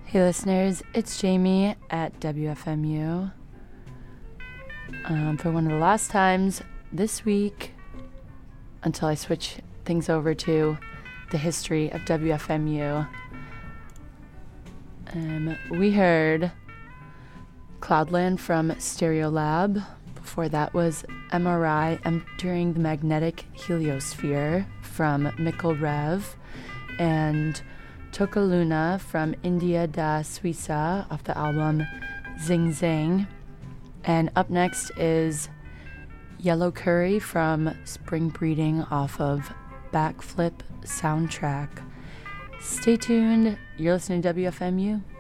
Hey listeners, it's Jamie at WFMU. For one of the last times this week, until I switch things over to the history of WFMU, we heard Cloudland from Stereolab. Before that was MRI Entering the Magnetic Heliosphere from Mikkel Rev, and Toca Luna from India da Suiza off the album Zing Zing. And up next is Yellow Curry from Spring Breeding off of Backflip Soundtrack. Stay tuned. You're listening to WFMU.